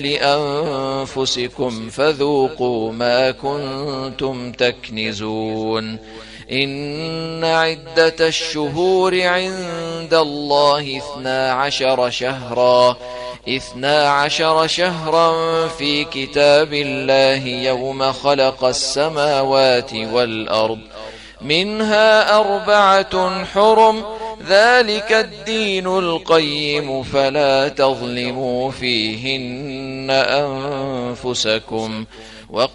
لأنفسكم فذوقوا ما كنتم تكنزون. إن عدة الشهور عند الله 12 شهرا في كتاب الله يوم خلق السماوات والأرض، منها 4 حرم، ذلك الدين القيم، فلا تظلموا فيهن أنفسكم،